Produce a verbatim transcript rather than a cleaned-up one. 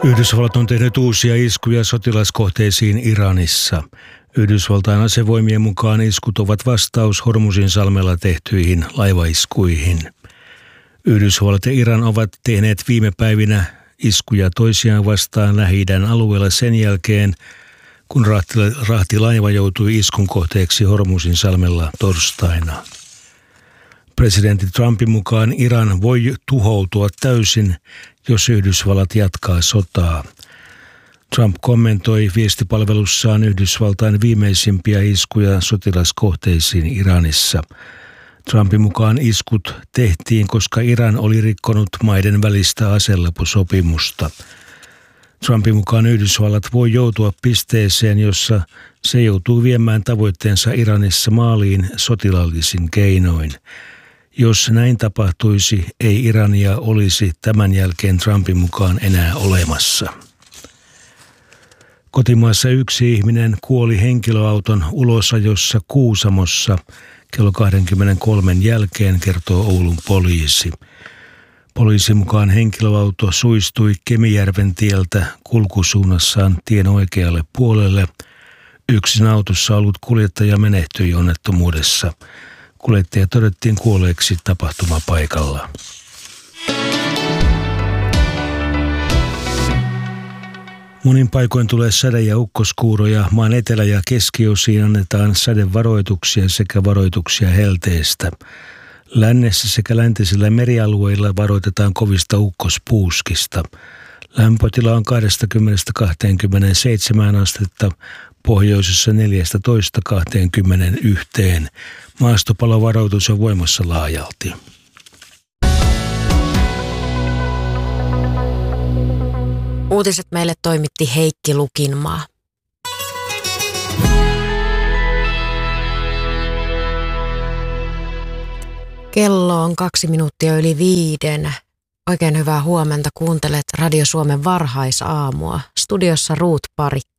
Yhdysvallat on tehnyt uusia iskuja sotilaskohteisiin Iranissa. Yhdysvaltain asevoimien mukaan iskut ovat vastaus Hormuzin salmella tehtyihin laivaiskuihin. Yhdysvallat ja Iran ovat tehneet viime päivinä iskuja toisiaan vastaan Lähi-idän alueella sen jälkeen, kun rahtilaiva joutui iskun kohteeksi Hormuzin salmella torstaina. Presidentti Trumpin mukaan Iran voi tuhoutua täysin, jos Yhdysvallat jatkaa sotaa. Trump kommentoi viestipalvelussaan Yhdysvaltain viimeisimpiä iskuja sotilaskohteisiin Iranissa. Trumpin mukaan iskut tehtiin, koska Iran oli rikkonut maiden välistä aseleposopimusta. Trumpin mukaan Yhdysvallat voi joutua pisteeseen, jossa se joutuu viemään tavoitteensa Iranissa maaliin sotilaallisin keinoin. Jos näin tapahtuisi, ei Irania olisi tämän jälkeen Trumpin mukaan enää olemassa. Kotimaassa yksi ihminen kuoli henkilöauton ulosajossa Kuusamossa kello kaksikymmentäkolme jälkeen, kertoo Oulun poliisi. Poliisin mukaan henkilöauto suistui Kemijärven tieltä kulkusuunnassaan tien oikealle puolelle. Yksin autossa ollut kuljettaja menehtyi onnettomuudessa. Kuljettaja todettiin kuolleeksi tapahtumapaikalla. Monin paikoin tulee sade- ja ukkoskuuroja. Maan etelä- ja keskiosiin annetaan sadevaroituksia sekä varoituksia helteestä. Lännessä sekä läntisillä merialueilla varoitetaan kovista ukkospuuskista. Lämpötila on kaksikymmentä kaksikymmentäseitsemän astetta, pohjoisessa neljätoista kaksikymmentäyksi. Maastopalovaroitus on voimassa laajalti. Uutiset meille toimitti Heikki Lukinmaa. Kello on kaksi minuuttia yli viiden. Oikein hyvää huomenta. Kuuntelet Radio Suomen varhaisaamua. Studiossa Ruut Parik.